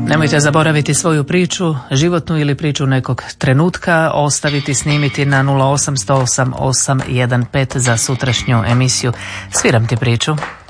Nemojte zaboraviti svoju priču, životnu ili priču nekog trenutka, ostaviti, snimiti na 0800 815 za sutrašnju emisiju Sviram ti priču.